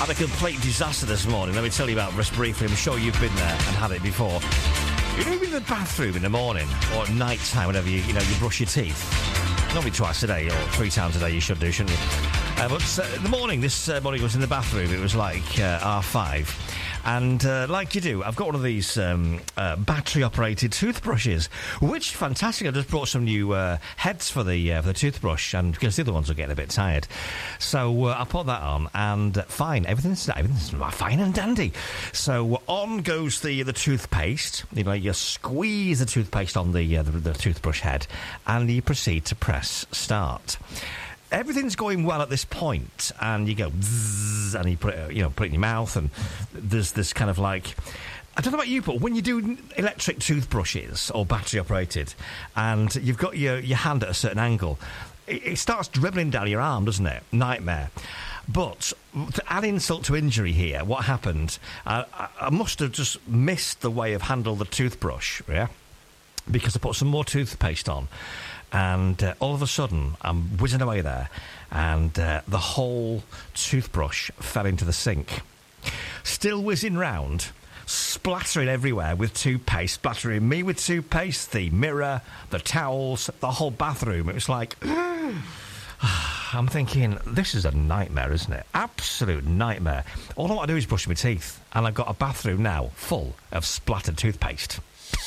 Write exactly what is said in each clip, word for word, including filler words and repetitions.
Had a complete disaster this morning. Let me tell you about this briefly. I'm sure you've been there and had it before. You know, in the bathroom in the morning or at night time, whenever you, you know, you brush your teeth. Normally twice a day or three times a day you should do, shouldn't you? Uh, but uh, in the morning, this uh, morning I was in the bathroom. It was like uh, R five. And uh, like you do, I've got one of these um, uh, battery-operated toothbrushes, which, fantastic, I just brought some new uh, heads for the uh, for the toothbrush, and because the other ones are getting a bit tired. So uh, I put that on, and uh, fine, everything's, everything's fine and dandy. So on goes the the toothpaste. You know, you squeeze the toothpaste on the, uh, the, the toothbrush head, and you proceed to press start. Everything's going well at this point, and you go zzz, and you put it, you know, put it in your mouth, and there's this kind of like, I don't know about you, but when you do electric toothbrushes or battery operated, and you've got your your hand at a certain angle, it, it starts dribbling down your arm, doesn't it? Nightmare. But to add insult to injury here, what happened? Uh, I, I must have just missed the way of handle the toothbrush, yeah, because I put some more toothpaste on. And uh, all of a sudden, I'm whizzing away there, and uh, the whole toothbrush fell into the sink. Still whizzing round, splattering everywhere with toothpaste, splattering me with toothpaste, the mirror, the towels, the whole bathroom. It was like, I'm thinking, this is a nightmare, isn't it? Absolute nightmare. All I want to do is brush my teeth, and I've got a bathroom now full of splattered toothpaste.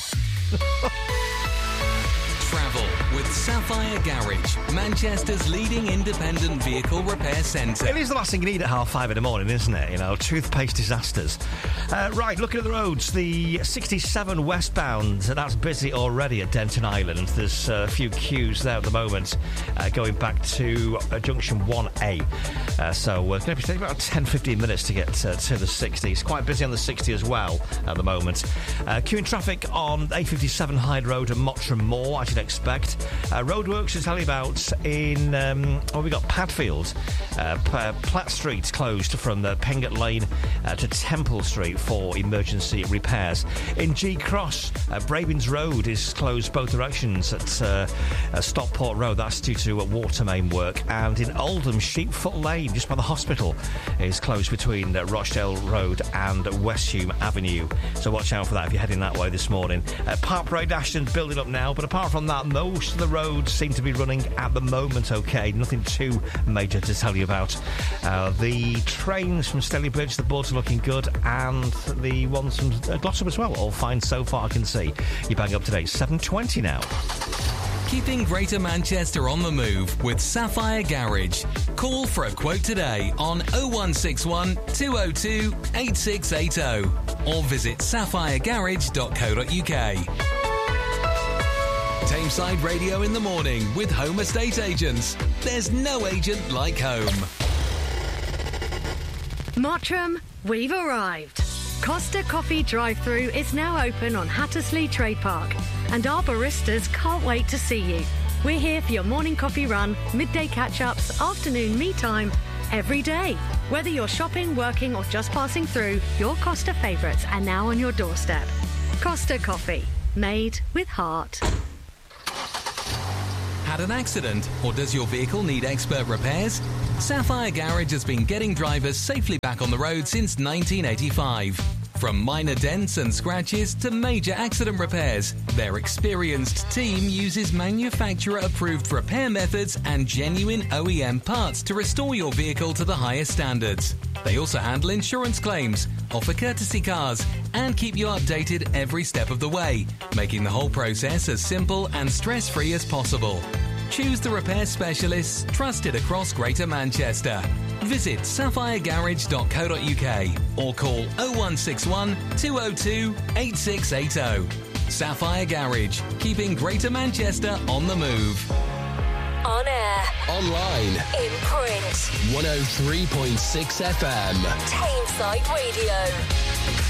Travel with Sapphire Garage, Manchester's leading independent vehicle repair centre. It is the last thing you need at half five in the morning, isn't it? You know, toothpaste disasters. Uh, right, looking at the roads, the sixty-seven westbound, that's busy already at Denton Island. There's uh, a few queues there at the moment, uh, going back to uh, junction one A. Uh, so uh, it's going to be taking about ten to fifteen minutes to get uh, to the sixty. It's quite busy on the sixty as well at the moment. Uh, queuing traffic on A fifty-seven Hyde Road and Mottram Moor, I should expect. Uh, roadworks to tell you about in, um, oh, we got Padfield. Uh, P- Platt Street closed from the Pengott Lane uh, to Temple Street for emergency repairs. In G Cross, uh, Bravins Road is closed both directions at uh, uh, Stockport Road. That's due to uh, water main work. And in Oldham, Sheepfoot Lane, just by the hospital, is closed between uh, Rochdale Road and Westhume Avenue. So watch out for that if you're heading that way this morning. Uh, Park Parade Ashton's building up now, but apart from that, most of the roads seem to be running at the moment okay. Nothing too major to tell you about. Uh, the trains from Stelly Bridge, the boards are looking good, and the ones from uh, Glossop as well, all fine so far, I can see. You bang up to date, seven twenty now. Keeping Greater Manchester on the move with Sapphire Garage. Call for a quote today on oh one six one, two oh two, eight six eight oh or visit sapphire garage dot co dot uk. Tameside Radio in the morning with Home Estate Agents. There's no agent like home. Mottram, we've arrived. Costa Coffee Drive-Thru is now open on Hattersley Trade Park, and our baristas can't wait to see you. We're here for your morning coffee run, midday catch-ups, afternoon me time, every day. Whether you're shopping, working or just passing through, your Costa favourites are now on your doorstep. Costa Coffee, made with heart. Had an accident, or does your vehicle need expert repairs? Sapphire Garage has been getting drivers safely back on the road since nineteen eighty-five. From minor dents and scratches to major accident repairs, their experienced team uses manufacturer-approved repair methods and genuine O E M parts to restore your vehicle to the highest standards. They also handle insurance claims, offer courtesy cars, and keep you updated every step of the way, making the whole process as simple and stress-free as possible. Choose the repair specialists trusted across Greater Manchester. Visit sapphire garage dot co dot uk or call oh one six one, two oh two, eight six eight oh. Sapphire Garage, keeping Greater Manchester on the move. On air. Online. In print. one oh three point six F M. Tameside Radio.